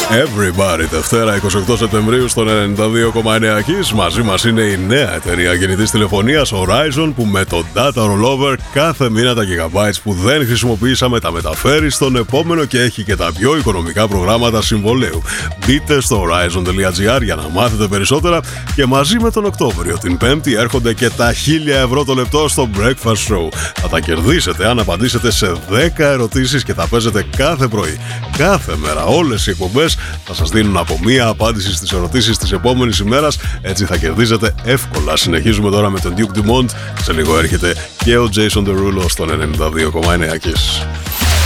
Everybody, Δευτέρα 28 Σεπτεμβρίου στον 92,9 Kiss. Μαζί μας είναι η νέα εταιρεία κινητής τηλεφωνίας Horizon, που με το Data Rollover κάθε μήνα τα gigabytes που δεν χρησιμοποιήσαμε τα μεταφέρει στον επόμενο και έχει και τα πιο οικονομικά προγράμματα συμβολέου. Μπείτε στο horizon.gr για να μάθετε περισσότερα, και μαζί με τον Οκτώβριο την Πέμπτη έρχονται και τα 1000 ευρώ το λεπτό στο Breakfast Show. Θα τα κερδίσετε αν απαντήσετε σε 10 ερωτήσεις και θα παίζετε κάθε πρωί. Κάθε μέρα όλες οι εκπομπές θα σας δίνουν από μία απάντηση στις ερωτήσεις της επόμενης ημέρας. Έτσι θα κερδίζετε εύκολα. Συνεχίζουμε τώρα με τον Duke Dumont. Σε λίγο έρχεται και ο Jason Derulo στον 92,9 Kiss.